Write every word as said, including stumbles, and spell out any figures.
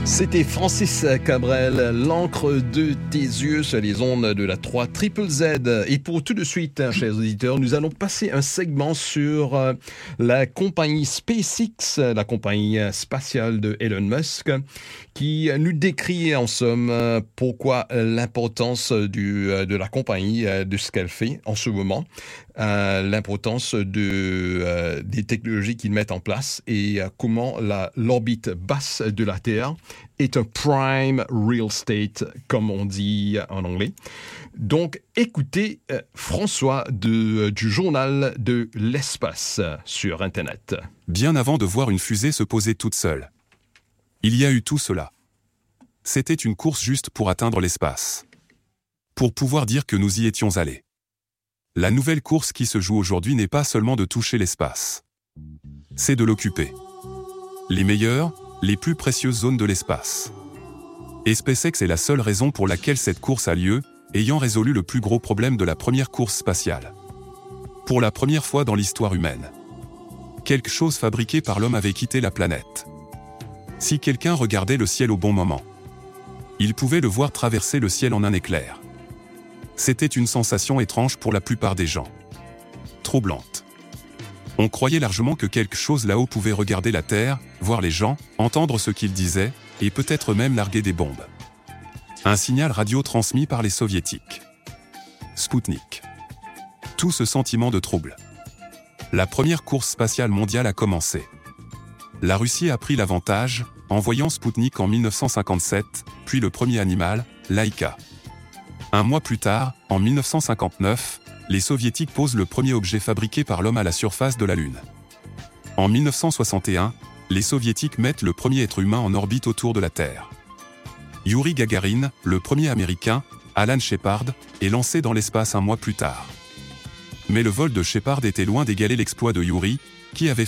C'était Francis Cabrel, l'encre de tes yeux sur les ondes de la trois Z. Et pour tout de suite, hein, chers auditeurs, nous allons passer un segment sur euh, la compagnie SpaceX, la compagnie spatiale de Elon Musk, qui nous décrit en somme euh, pourquoi l'importance du, euh, de la compagnie, euh, de ce qu'elle fait en ce moment, euh, l'importance de, euh, des technologies qu'ils mettent en place et euh, comment la, l'orbite basse de la Terre est un prime real estate, comme on dit en anglais. Donc, écoutez euh, François de, du journal de l'espace sur Internet. Bien avant de voir une fusée se poser toute seule, il y a eu tout cela. C'était une course juste pour atteindre l'espace. Pour pouvoir dire que nous y étions allés. La nouvelle course qui se joue aujourd'hui n'est pas seulement de toucher l'espace. C'est de l'occuper. Les meilleures, les plus précieuses zones de l'espace. Et SpaceX est la seule raison pour laquelle cette course a lieu, ayant résolu le plus gros problème de la première course spatiale. Pour la première fois dans l'histoire humaine, quelque chose fabriqué par l'homme avait quitté la planète. Si quelqu'un regardait le ciel au bon moment, il pouvait le voir traverser le ciel en un éclair. C'était une sensation étrange pour la plupart des gens. Troublante. On croyait largement que quelque chose là-haut pouvait regarder la Terre, voir les gens, entendre ce qu'ils disaient, et peut-être même larguer des bombes. Un signal radio transmis par les soviétiques. Spoutnik. Tout ce sentiment de trouble. La première course spatiale mondiale a commencé. La Russie a pris l'avantage, envoyant Spoutnik en mille neuf cent cinquante-sept, puis le premier animal, Laika. Un mois plus tard, en mille neuf cent cinquante-neuf, les soviétiques posent le premier objet fabriqué par l'homme à la surface de la Lune. En mille neuf cent soixante et un, les soviétiques mettent le premier être humain en orbite autour de la Terre. Yuri Gagarin, le premier américain, Alan Shepard, est lancé dans l'espace un mois plus tard. Mais le vol de Shepard était loin d'égaler l'exploit de Yuri, qui avait